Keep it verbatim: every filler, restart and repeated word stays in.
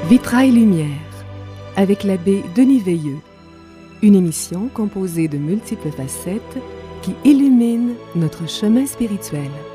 Vitrail Lumière, avec l'abbé Denis Veilleux. Une émission composée de multiples facettes qui illuminent notre chemin spirituel.